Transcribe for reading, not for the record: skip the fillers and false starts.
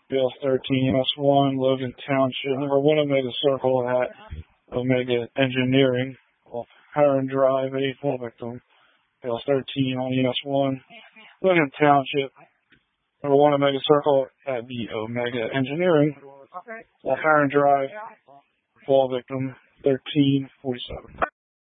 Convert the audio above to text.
Bill 13 S1, Logan Township, number 1 Omega Circle at Omega Engineering, off Heron Drive, 84 victim. Bill 13 on ES1, Logan Township, number 1 Omega Circle at the Omega Engineering, off Heron Drive, fall victim 1347.